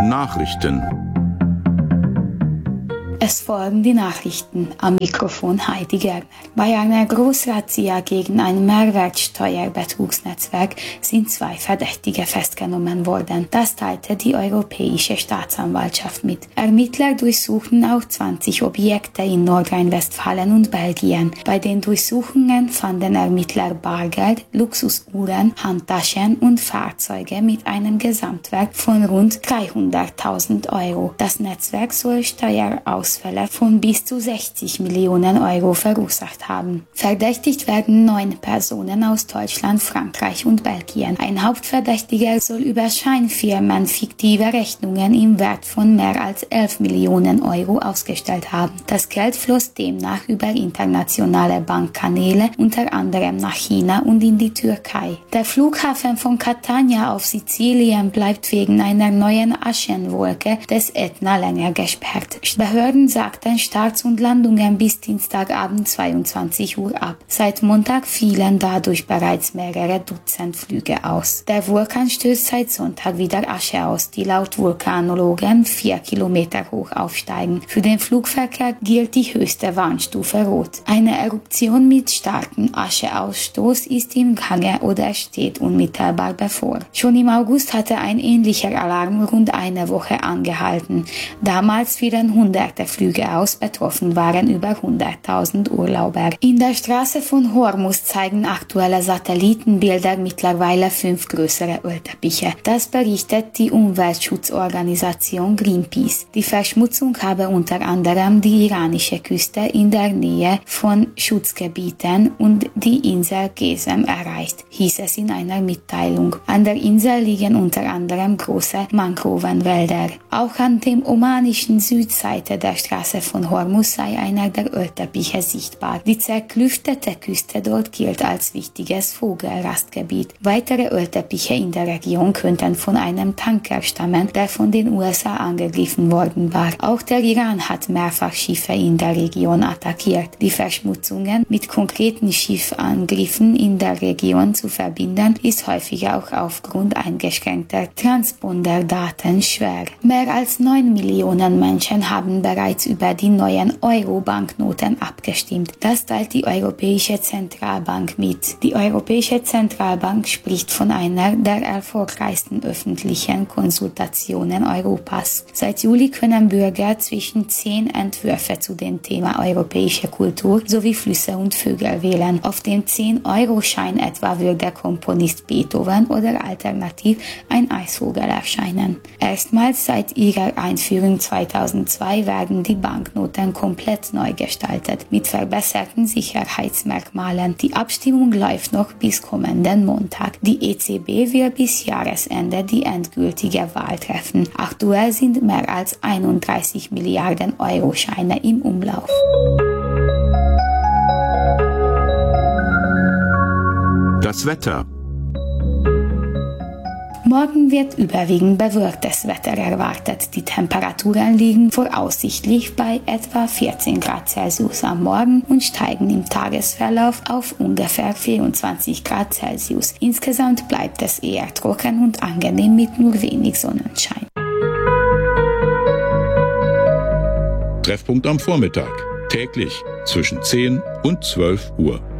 Nachrichten. Es folgen die Nachrichten. Am Mikrofon Heidi Gerner. Bei einer Großrazzia gegen ein Mehrwertsteuerbetrugsnetzwerk sind 2 Verdächtige festgenommen worden. Das teilte die Europäische Staatsanwaltschaft mit. Ermittler durchsuchten auch 20 Objekte in Nordrhein-Westfalen und Belgien. Bei den Durchsuchungen fanden Ermittler Bargeld, Luxusuhren, Handtaschen und Fahrzeuge mit einem Gesamtwert von rund 300.000 Euro. Das Netzwerk soll Steuerausfälle von bis zu 60 Millionen Euro verursacht haben. Verdächtigt werden 9 Personen aus Deutschland, Frankreich und Belgien. Ein Hauptverdächtiger soll über Scheinfirmen fiktive Rechnungen im Wert von mehr als 11 Millionen Euro ausgestellt haben. Das Geld floss demnach über internationale Bankkanäle, unter anderem nach China und in die Türkei. Der Flughafen von Catania auf Sizilien bleibt wegen einer neuen Aschenwolke des Ätna länger gesperrt. Behörden sagten Starts und Landungen bis Dienstagabend 22 Uhr ab. Seit Montag fielen dadurch bereits mehrere Dutzend Flüge aus. Der Vulkan stößt seit Sonntag wieder Asche aus, die laut Vulkanologen 4 Kilometer hoch aufsteigen. Für den Flugverkehr gilt die höchste Warnstufe Rot. Eine Eruption mit starkem Ascheausstoß ist im Gange oder steht unmittelbar bevor. Schon im August hatte ein ähnlicher Alarm rund eine Woche angehalten. Damals fielen hunderte Flüge aus, betroffen waren über 100.000 Urlauber. In der Straße von Hormuz zeigen aktuelle Satellitenbilder mittlerweile 5 größere Ölteppiche. Das berichtet die Umweltschutzorganisation Greenpeace. Die Verschmutzung habe unter anderem die iranische Küste in der Nähe von Schutzgebieten und die Insel Gesem erreicht, hieß es in einer Mitteilung. An der Insel liegen unter anderem große Mangrovenwälder. Auch an dem omanischen Südseite der Straße von Hormuz sei einer der Ölteppiche sichtbar. Die zerklüftete Küste dort gilt als wichtiges Vogelrastgebiet. Weitere Ölteppiche in der Region könnten von einem Tanker stammen, der von den USA angegriffen worden war. Auch der Iran hat mehrfach Schiffe in der Region attackiert. Die Verschmutzungen mit konkreten Schiffangriffen in der Region zu verbinden, ist häufig auch aufgrund eingeschränkter Transponderdaten schwer. Mehr als 9 Millionen Menschen haben bereits über die neuen Euro-Banknoten abgestimmt. Das teilt die Europäische Zentralbank mit. Die Europäische Zentralbank spricht von einer der erfolgreichsten öffentlichen Konsultationen Europas. Seit Juli können Bürger zwischen 10 Entwürfe zu dem Thema europäische Kultur sowie Flüsse und Vögel wählen. Auf dem 10-Euro-Schein etwa wird der Komponist Beethoven oder alternativ ein Eisvogel erscheinen. Erstmals seit ihrer Einführung 2002 werden die Banknoten komplett neu gestaltet, mit verbesserten Sicherheitsmerkmalen. Die Abstimmung läuft noch bis kommenden Montag. Die EZB will bis Jahresende die endgültige Wahl treffen. Aktuell sind mehr als 31 Milliarden Euro-Scheine im Umlauf. Das Wetter. Morgen wird überwiegend bewölktes Wetter erwartet. Die Temperaturen liegen voraussichtlich bei etwa 14 Grad Celsius am Morgen und steigen im Tagesverlauf auf ungefähr 24 Grad Celsius. Insgesamt bleibt es eher trocken und angenehm mit nur wenig Sonnenschein. Treffpunkt am Vormittag. Täglich zwischen 10 und 12 Uhr.